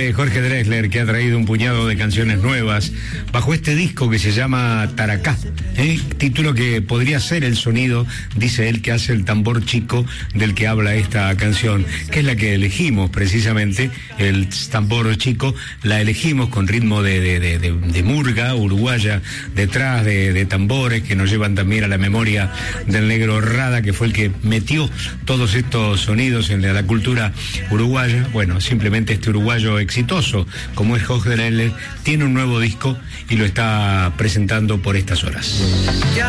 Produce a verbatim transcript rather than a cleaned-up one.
de Jorge Drexler, que ha traído un puñado de canciones nuevas bajo este disco que se llama Taracá, ¿eh? Título que podría ser el sonido, dice él, que hace el tambor chico del que habla esta canción, que es la que elegimos precisamente, el tambor chico, la elegimos con ritmo de, de, de, de, de murga uruguaya, detrás de, de tambores que nos llevan también a la memoria del negro Rada, que fue el que metió todos estos sonidos en la, la cultura uruguaya. Bueno, simplemente este uruguayo exitoso, como es Jorge Drexler, tiene un nuevo disco y lo está presentando por estas horas.